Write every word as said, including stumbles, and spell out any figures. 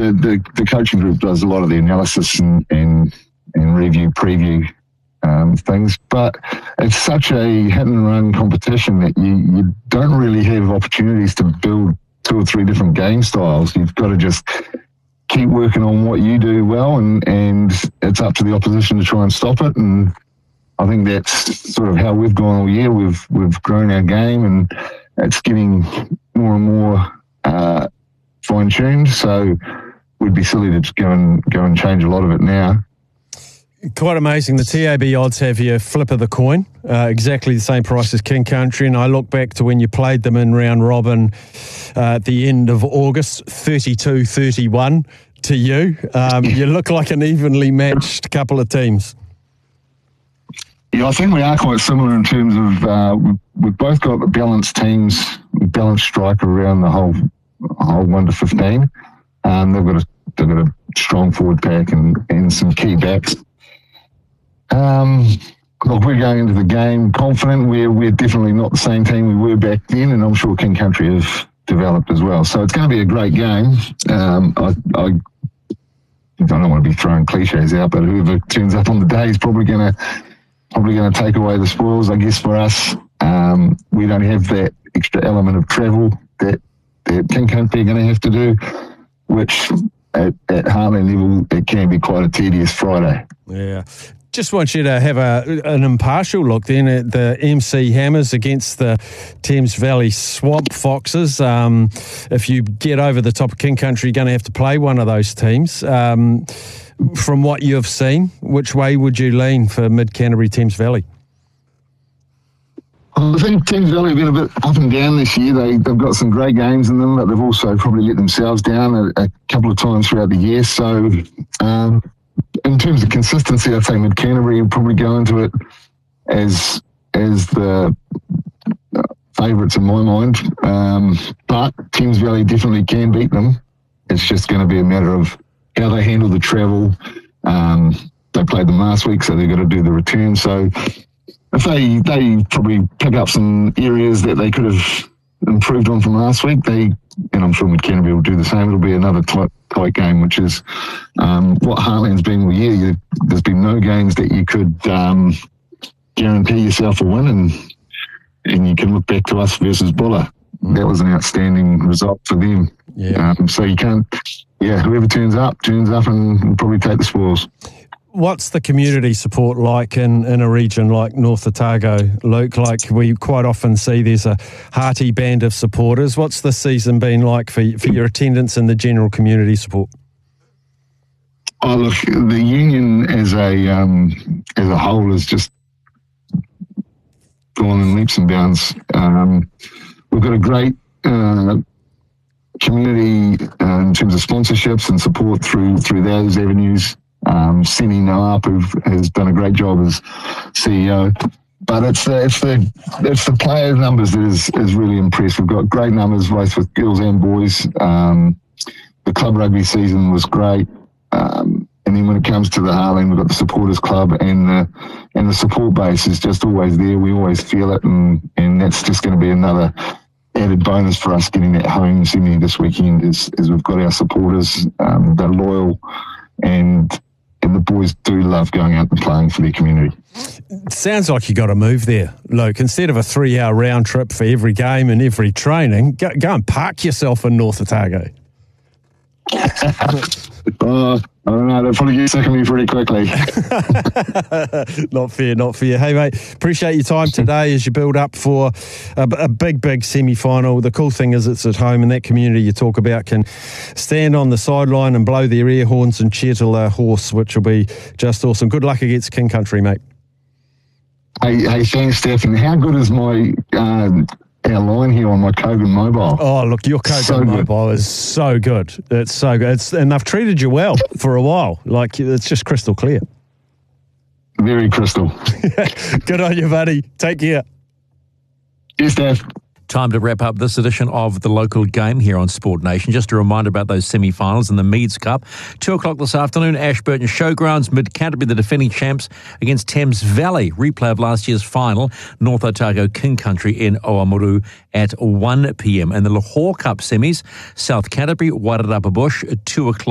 the, the, the coaching group does a lot of the analysis and, and, and review, preview um, things, but it's such a hit and run competition that you, you don't really have opportunities to build two or three different game styles. You've got to just keep working on what you do well, and, and it's up to the opposition to try and stop it. And I think that's sort of how we've gone all year. We've we've grown our game, and it's getting more and more uh, fine-tuned. So we'd be silly to just go and go and change a lot of it now. Quite amazing. The T A B odds have you flip of the coin, uh, exactly the same price as King Country. And I look back to when you played them in round robin uh, at the end of August, thirty-two thirty-one to you. Um, you look like an evenly matched couple of teams. Yeah, I think we are quite similar in terms of uh, we've, we've both got the balanced teams, balanced striker around the whole whole one to fifteen. Um, they've got a they've got a strong forward pack and, and some key backs. Um, look, we're going into the game confident. We're we're definitely not the same team we were back then, and I'm sure King Country have developed as well. So it's going to be a great game. Um, I, I I don't want to be throwing cliches out, but whoever turns up on the day is probably going to probably going to take away the spoils. I guess for us, um, we don't have that extra element of travel that that King Country are going to have to do, which at, at Heartland level it can be quite a tedious Friday. Yeah. Just want you to have a an impartial look then at the M C Hammers against the Thames Valley Swamp Foxes. Um, if you get over the top of King Country, you're going to have to play one of those teams. Um, from what you've seen, which way would you lean for Mid-Canterbury Thames Valley? I think Thames Valley have been a bit up and down this year. They, they've got some great games in them, but they've also probably let themselves down a, a couple of times throughout the year. So... Um, in terms of consistency, I'd say Mid-Canterbury will probably go into it as as the uh, favourites in my mind. Um, but Thames Valley definitely can beat them. It's just going to be a matter of how they handle the travel. Um, they played them last week, so they've got to do the return. So if they, they probably pick up some areas that they could have improved on from last week, they and I'm sure Mid-Canterbury will do the same. It'll be another tight, tight game, which is um, what Heartland's been all year. You, there's been no games that you could um, guarantee yourself a win, and and you can look back to us versus Buller. Mm. That was an outstanding result for them. Yeah. Um, so you can't, yeah, whoever turns up, turns up and will probably take the spoils. What's the community support like in, in a region like North Otago, Luke? Like we quite often see there's a hearty band of supporters. What's the season been like for, for your attendance and the general community support? Oh, look, the union as a um, as a whole has just gone in leaps and bounds. Um, we've got a great uh, community uh, in terms of sponsorships and support through through those avenues. Um, Sini Noap, who has done a great job as C E O, but it's the it's the it's the player numbers that is is really impressed. We've got great numbers both with girls and boys. Um, the club rugby season was great, um, and then when it comes to the Heartland, we've got the supporters club, and the and the support base is just always there. We always feel it, and and that's just going to be another added bonus for us getting that home semi this weekend. Is is we've got our supporters, um, they're loyal, and. And the boys do love going out and playing for their community. Sounds like you got to move there, Luke. Instead of a three-hour round trip for every game and every training, go, go and park yourself in North Otago. uh, I don't know. They'll probably get sick of me pretty quickly. Not fair, not fair. Hey, mate, appreciate your time today as you build up for a, a big, big semi-final. The cool thing is it's at home, and that community you talk about can stand on the sideline and blow their air horns and cheer to their horse, which will be just awesome. Good luck against King Country, mate. Hey, hey thanks, Stephen. How good is my... Uh, our line here on my Kogan mobile? Oh, look, your Kogan so mobile is so good. It's so good. It's, and they've treated you well for a while. Like, it's just crystal clear. Very crystal. Good on you, buddy. Take care. Yes, Dave. Time to wrap up this edition of The Local Game here on Sport Nation. Just a reminder about those semi-finals in the Meads Cup. Two o'clock this afternoon, Ashburton Showgrounds, Mid-Canterbury, the defending champs, against Thames Valley. Replay of last year's final, North Otago King Country in Oamaru at one p.m. And the Lahore Cup semis, South Canterbury, Wairarapa Bush, two o'clock.